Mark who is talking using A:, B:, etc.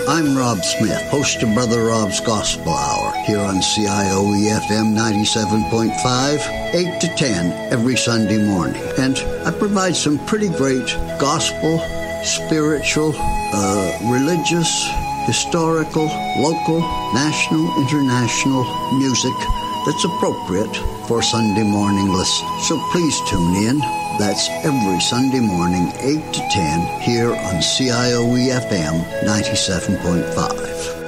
A: I'm Rob Smith, host of Brother Rob's Gospel Hour, here on CIOE-FM 97.5, 8 to 10 every Sunday morning. And I provide some pretty great gospel, spiritual, religious, historical, local, national, international music that's appropriate for Sunday morning listening. So please tune in. That's every Sunday morning, 8 to 10, here on CIOE-FM 97.5.